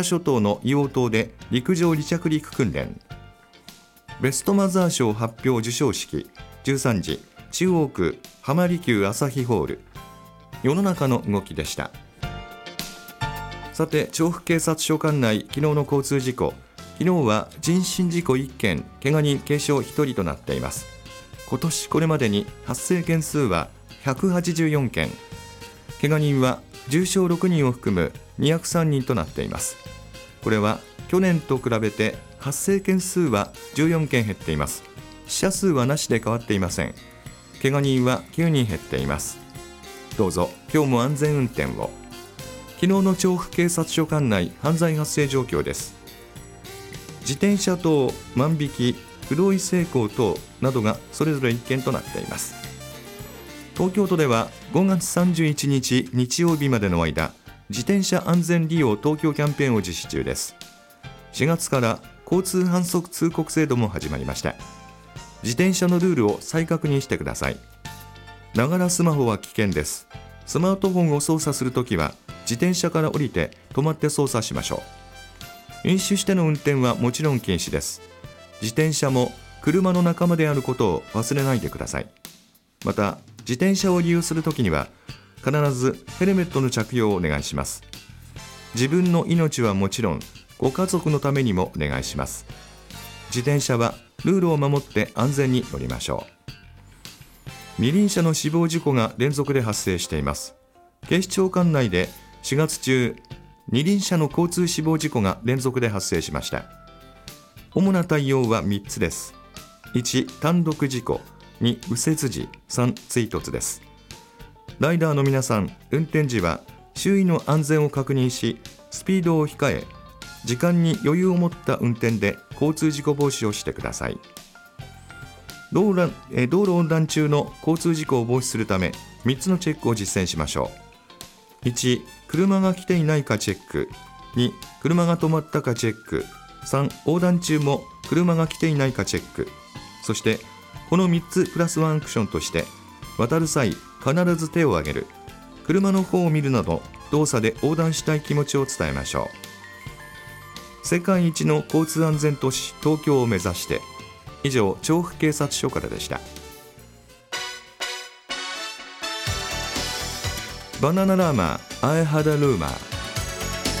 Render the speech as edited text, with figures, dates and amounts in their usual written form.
原諸島の硫黄島で陸上離着陸訓練。ベストマザー賞発表授賞式13時、中央区浜離宮朝日ホール。世の中の動きでした。さて、調布警察署管内昨日の交通事故、昨日は人身事故1件、怪我人軽傷1人となっています。今年これまでに発生件数は184件、怪我人は重傷6人を含む203人となっています。これは去年と比べて発生件数は14件減っています。死者数はなしで変わっていません。怪我人は9人減っています。どうぞ今日も安全運転を。昨日の調布警察署管内犯罪発生状況です。自転車等、万引き、不同意性交等などがそれぞれ1件となっています。東京都では5月31日日曜日までの間、自転車安全利用東京キャンペーンを実施中です。4月から交通反則通告制度も始まりました。自転車のルールを再確認してください。ながらスマホは危険です。スマートフォンを操作するときは自転車から降りて止まって操作しましょう。飲酒しての運転はもちろん禁止です。自転車も車の仲間であることを忘れないでください。また、自転車を利用するときには必ずヘルメットの着用をお願いします。自分の命はもちろんご家族のためにもお願いします。自転車はルールを守って安全に乗りましょう。二輪車の死亡事故が連続で発生しています。警視庁管内で4月中、二輪車の交通死亡事故が連続で発生しました。主な対応は3つです。1、単独事故。2、右折時。3、追突です。ライダーの皆さん、運転時は周囲の安全を確認し、スピードを控え、時間に余裕を持った運転で交通事故防止をしてください。道路横断中の交通事故を防止するため3つのチェックを実践しましょう。1、車が来ていないかチェック。2、車が止まったかチェック。3、横断中も車が来ていないかチェック。そしてこの3つプラスワンアクションとして、渡る際必ず手を挙げる、車の方を見るなど動作で横断したい気持ちを伝えましょう。世界一の交通安全都市東京を目指して。以上、調布警察署からでした。バナナラーマー I had a rumor。